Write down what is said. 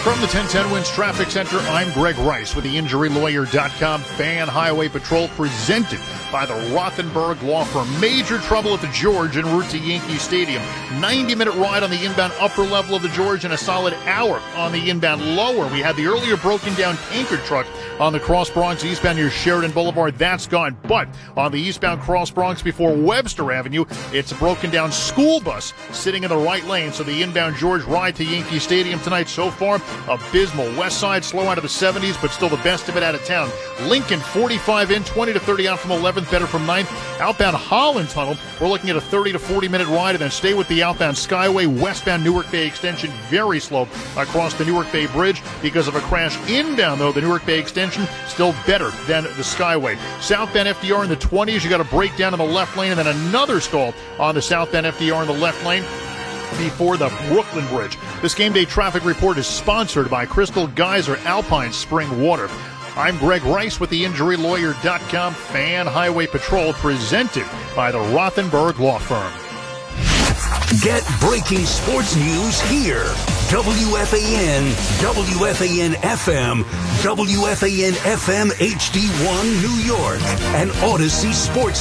From the 1010 Wins Traffic Center, I'm Greg Rice with the InjuryLawyer.com Fan Highway Patrol presented by the Rothenberg Law Firm. Major trouble at the George en route to Yankee Stadium. 90-minute ride on the inbound upper level of the George and a solid hour on the inbound lower. We had the earlier broken down tanker truck on the Cross Bronx eastbound near Sheridan Boulevard. That's gone. But on the eastbound Cross Bronx before Webster Avenue, it's a broken down school bus sitting in the right lane. So the inbound George ride to Yankee Stadium tonight so far, abysmal. West side slow out of the 70s, but still the best of it out of town. Lincoln 45 in, 20 to 30 out from 11th, better from 9th. Outbound Holland Tunnel, we're looking at a 30 to 40 minute ride, and then stay with the outbound Skyway. Westbound Newark Bay Extension very slow across the Newark Bay Bridge because of a crash. Inbound though, the Newark Bay Extension still better than the Skyway. Southbound FDR in the 20s, you got a breakdown in the left lane, and then another stall on the southbound FDR in the left lane before the Brooklyn Bridge. This game day traffic report is sponsored by Crystal Geyser Alpine Spring Water. I'm Greg Rice with the InjuryLawyer.com Fan Highway Patrol presented by the Rothenberg Law Firm. Get breaking sports news here. WFAN, WFAN-FM, WFAN-FM HD1 New York, and Odyssey Sports